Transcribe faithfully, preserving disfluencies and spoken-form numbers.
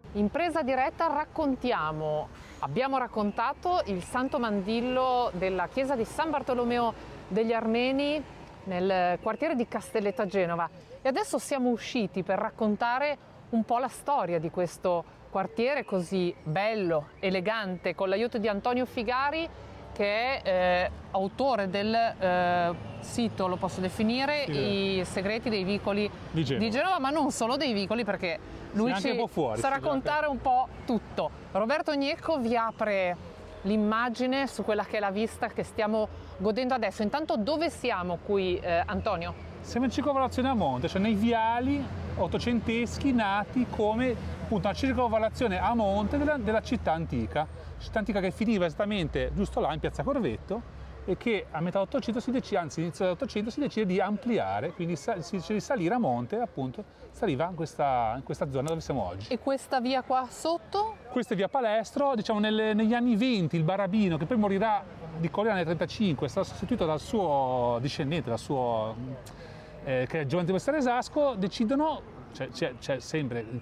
In presa diretta raccontiamo, abbiamo raccontato il Santo Mandillo della chiesa di San Bartolomeo degli Armeni nel quartiere di Castelletta Genova e adesso siamo usciti per raccontare un po' la storia di questo quartiere così bello, elegante, con l'aiuto di Antonio Figari, che è eh, autore del eh, sito, lo posso definire, sì, I segreti dei vicoli di Genova. di Genova, ma non solo dei vicoli, perché lui sì, ci un fuori, sa raccontare un po' tutto. Roberto Gnecco vi apre l'immagine su quella che è la vista che stiamo godendo adesso. Intanto dove siamo qui, eh, Antonio? Siamo in circolazione a monte, cioè nei viali ottocenteschi nati come appunto una circolazione a monte della, della città antica, città antica che finiva esattamente giusto là in piazza Corvetto e che a metà Ottocento si decide, anzi inizio dell'Ottocento si decide di ampliare, quindi si decide di salire a monte e appunto saliva in questa, in questa zona dove siamo oggi. E questa via qua sotto? Questa è via Palestro, diciamo nelle, negli anni venti il Barabino, che poi morirà di colera nel trentacinque, è stato sostituito dal suo discendente, dal suo, eh, che è Giovanni Battista Resasco, decidono, cioè, c'è, c'è sempre